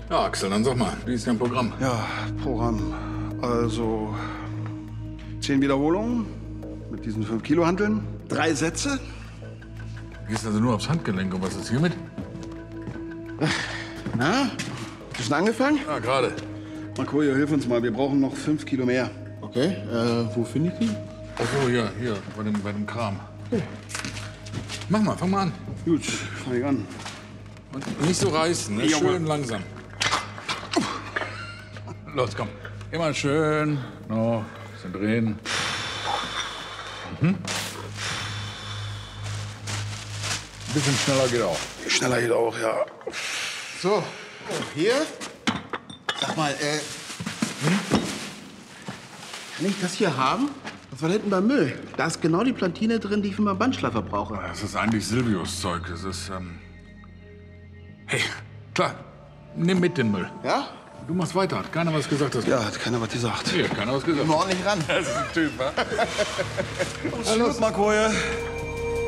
Ja, Axel, dann sag mal, wie ist dein Programm? Ja, Programm. Also 10 Wiederholungen mit diesen 5 Kilo Hanteln, 3 Sätze. Gehst also nur aufs Handgelenk und was ist hiermit? Na, schon angefangen? Ja, gerade. Marco, hilf uns mal, wir brauchen noch 5 Kilo mehr. Okay, wo finde ich die? Ach so, ja, hier, bei dem Kram. Okay. Mach mal, fang mal an. Gut, fang ich an. Und nicht so reißen, ne? Schön langsam. Los, komm. Immer schön. Noch, bisschen drehen. Ein bisschen schneller geht auch. Schneller geht auch, ja. So, hier. Sag mal, kann ich das hier haben? Das war da hinten beim Müll. Da ist genau die Plantine drin, die ich für meinen Bandschleifer brauche. Das ist eigentlich Silvius Zeug. Das ist, Hey, klar, nimm mit den Müll. Ja? Du machst weiter. Hat keiner was gesagt? Dass Ja, hat keiner was gesagt. Nee, hat keiner was gesagt. Mal ordentlich ran. Das ist ein Typ, wa? Hallo, Marco.